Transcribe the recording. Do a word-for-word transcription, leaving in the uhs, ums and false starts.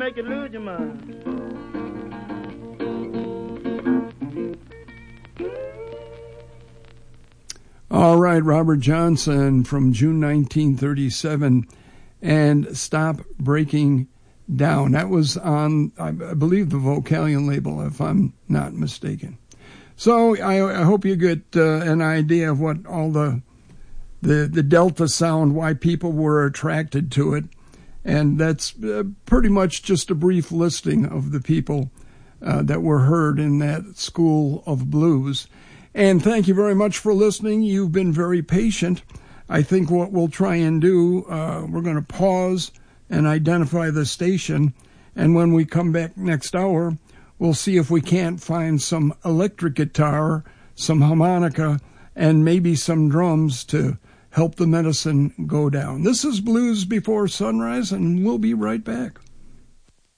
make you lose your mind. All right, Robert Johnson from June nineteen thirty-seven, and Stop Breaking Down. That was on, I believe, the Vocalion label, if I'm not mistaken. So I, I hope you get uh, an idea of what all the, the the Delta sound, why people were attracted to it. And that's uh, pretty much just a brief listing of the people uh, that were heard in that school of blues. And thank you very much for listening. You've been very patient. I think what we'll try and do, uh, we're going to pause and identify the station. And when we come back next hour, we'll see if we can't find some electric guitar, some harmonica, and maybe some drums to help the medicine go down. This is Blues Before Sunrise, and we'll be right back.